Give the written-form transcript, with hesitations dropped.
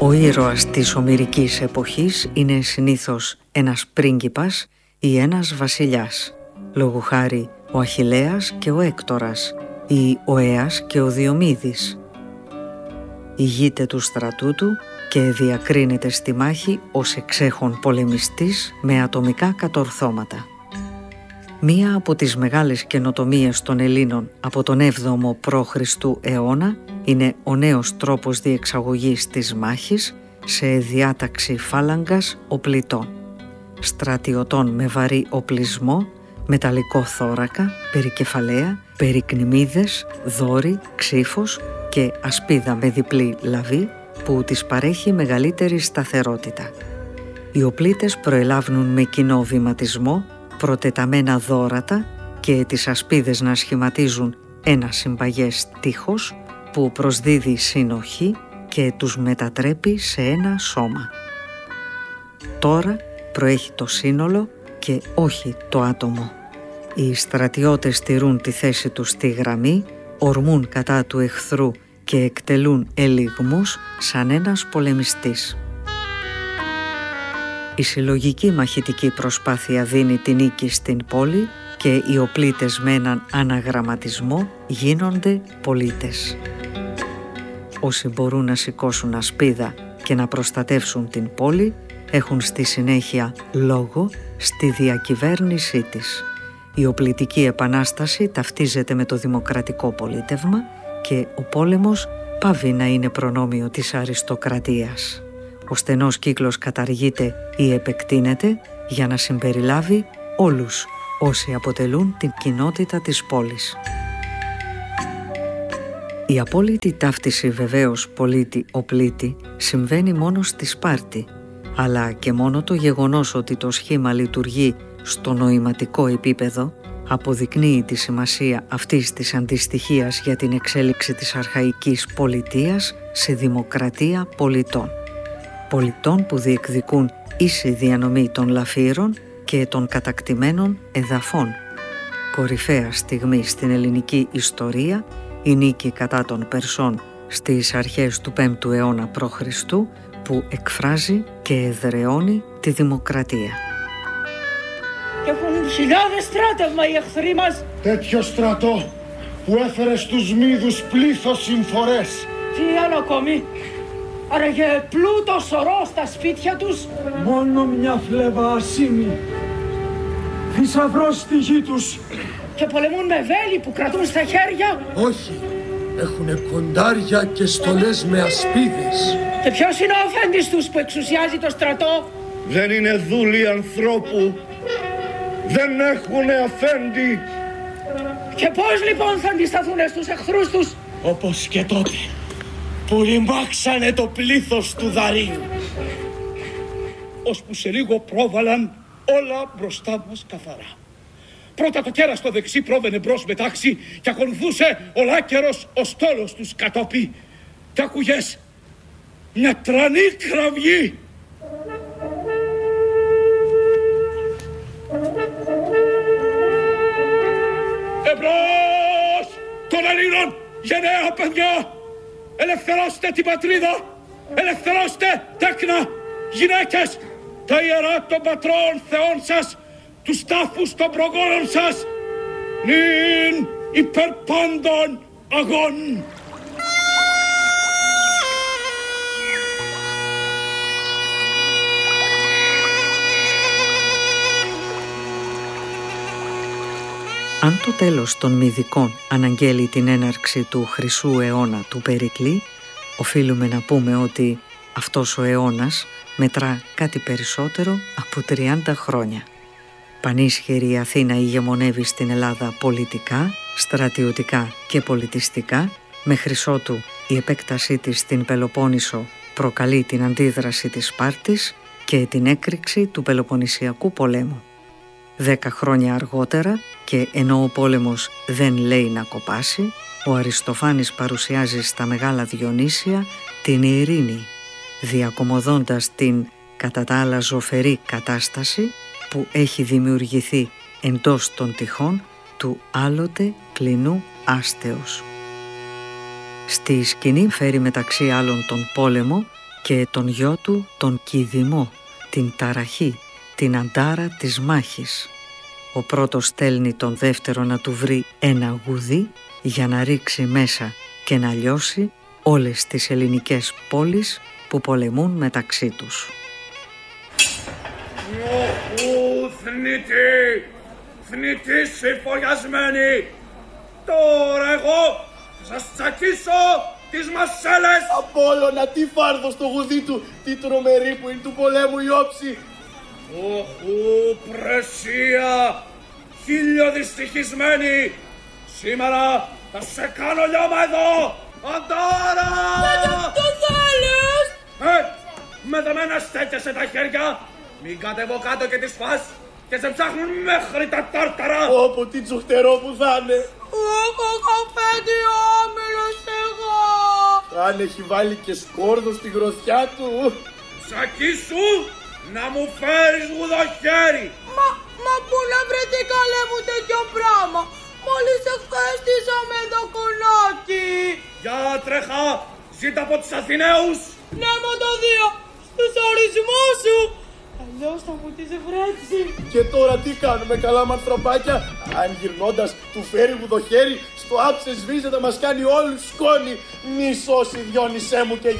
Ο ήρωας της ομηρικής εποχής είναι συνήθως ένας πρίγκιπας ή ένας βασιλιάς, λόγου χάρη ο Αχιλλέας και ο Έκτορας ή ο Αίας και ο Διομήδης. Ηγείται του στρατού του και διακρίνεται στη μάχη ως εξέχων πολεμιστής με ατομικά κατορθώματα. Μία από τις μεγάλες καινοτομίες των Ελλήνων από τον 7ο π.Χ. αιώνα είναι ο νέος τρόπος διεξαγωγής της μάχης σε διάταξη φάλαγγας οπλιτών, στρατιωτών με βαρύ οπλισμό, μεταλλικό θώρακα, περικεφαλαία, περικνημίδες, δόρυ, ξύφος και ασπίδα με διπλή λαβή που της παρέχει μεγαλύτερη σταθερότητα. Οι οπλίτες προελάβουν με κοινό βηματισμό προτεταμένα δώρατα και τις ασπίδες να σχηματίζουν ένα συμπαγές τείχος που προσδίδει συνοχή και τους μετατρέπει σε ένα σώμα. Τώρα προέχει το σύνολο και όχι το άτομο. Οι στρατιώτες τηρούν τη θέση τους στη γραμμή, ορμούν κατά του εχθρού και εκτελούν ελιγμούς σαν ένας πολεμιστής. Η συλλογική μαχητική προσπάθεια δίνει τη νίκη στην πόλη και οι οπλίτες με έναν αναγραμματισμό γίνονται πολίτες. Όσοι μπορούν να σηκώσουν ασπίδα και να προστατεύσουν την πόλη έχουν στη συνέχεια λόγο στη διακυβέρνησή της. Η οπλιτική επανάσταση ταυτίζεται με το δημοκρατικό πολίτευμα και ο πόλεμος πάβει να είναι προνόμιο της αριστοκρατίας. Ο στενός κύκλος καταργείται ή επεκτείνεται για να συμπεριλάβει όλους όσοι αποτελούν την κοινότητα της πόλης. Η απόλυτη ταύτιση βεβαίως πολίτη-οπλίτη συμβαίνει μόνο στη Σπάρτη, αλλά και μόνο το γεγονός ότι το σχήμα λειτουργεί στο νοηματικό επίπεδο αποδεικνύει τη σημασία αυτής της αντιστοιχίας για την εξέλιξη της αρχαϊκής πολιτείας σε δημοκρατία πολιτών. Πολιτών που διεκδικούν ίση διανομή των λαφύρων και των κατακτημένων εδαφών. Κορυφαία στιγμή στην ελληνική ιστορία η νίκη κατά των Περσών στις αρχές του 5ου αιώνα π.Χ. που εκφράζει και εδραιώνει τη δημοκρατία. Έχουν χιλιάδες στράτευμα οι εχθροί μας. Τέτοιο στρατό που έφερε στους Μύδους πλήθος συμφορές. Τι άλλο ακόμη? Άραγε πλούτο σωρό στα σπίτια τους. Μόνο μια φλέβα ασήμι. Θησαυρός στη γη τους. Και πολεμούν με βέλη που κρατούν στα χέρια. Όχι. Έχουνε κοντάρια και στολές με ασπίδες. Και ποιος είναι ο αφέντης τους που εξουσιάζει το στρατό? Δεν είναι δούλοι ανθρώπου. Δεν έχουνε αφέντη. Και πώς λοιπόν θα αντισταθούν στους εχθρούς τους? Όπως και τότε που ρημάξανε το πλήθος του Δαρίου. Ώσπου σε λίγο πρόβαλαν όλα μπροστά μας καθαρά. Πρώτα το κέρας στο δεξί πρόβαινε μπρος με τάξη και ακολουθούσε ολάκερος ο στόλος τους κατόπι. Και άκουγες μια τρανή κραυγή. Εμπρός των Ελλήνων, γενναία παιδιά! Ελευθερώστε την πατρίδα! Ελευθερώστε τέκνα, γυναίκες, τα ιερά των πατρών θεών σας, τους τάφους των προγόνων σας, νυν υπέρ πάντων αγών. Αν το τέλος των Μυδικών αναγγέλει την έναρξη του Χρυσού αιώνα του Περικλή, οφείλουμε να πούμε ότι αυτός ο αιώνας μετρά κάτι περισσότερο από 30 χρόνια. Πανίσχυρη η Αθήνα ηγεμονεύει στην Ελλάδα πολιτικά, στρατιωτικά και πολιτιστικά, μέχρι ότου η επέκτασή της στην Πελοπόννησο προκαλεί την αντίδραση της Σπάρτης και την έκρηξη του Πελοποννησιακού πολέμου. 10 χρόνια αργότερα, και ενώ ο πόλεμος δεν λέει να κοπάσει, ο Αριστοφάνης παρουσιάζει στα Μεγάλα Διονύσια την ειρήνη, διακομωδώντας την κατά τα άλλα ζωφερή κατάσταση που έχει δημιουργηθεί εντός των τυχών του άλλοτε κλινού άστεως. Στη σκηνή φέρει μεταξύ άλλων τον πόλεμο και τον γιο του τον Κηδημό, την ταραχή, την αντάρα της μάχης. Ο πρώτος στέλνει τον δεύτερο να του βρει ένα γουδί για να ρίξει μέσα και να λιώσει όλες τις ελληνικές πόλεις που πολεμούν μεταξύ τους. Θνητή! Θνητή συμφωλιασμένη! Τώρα εγώ θα σας τσακίσω τις μασέλες! Απόλλωνα, τι φάρδο στο γουδί του, τι τρομερή που είναι του πολέμου η όψη! Οχου, πρεσία! Χιλιοδυστυχισμένη! Σήμερα θα σε κάνω λιώμα εδώ! Αντάρα! Το θέλεις! Με δεμένα στέκεσαι τα χέρια! Μην κατεβώ κάτω και τις φας και σε ψάχνουν μέχρι τα τάρταρα! Όπο τι τσουχτερό που θα είναι! Οχο, καφέτη όμιλος εγώ! Αν έχει βάλει και σκόρδο στη γροθιά του! Σακί σου να μου φέρεις γουδοχέρι! Μα πού να βρεθεί καλέ μου τέτοιο πράγμα! Μόλις ευχαριστήσα με το κουλάκι! Για τρέχα, ζήτα από τους Αθηναίους! Ναι, μα το δύο, στους ορισμούς σου! Αλλιώς θα μου τις βρέξει! Και τώρα τι κάνουμε, καλά μανθρωπάκια? Αν γυρνώντας του φέρει γουδοχέρι, στο άψε σβήζεται, μας κάνει όλους σκόνη! Μη σώσει, Διόνυσέ μου, και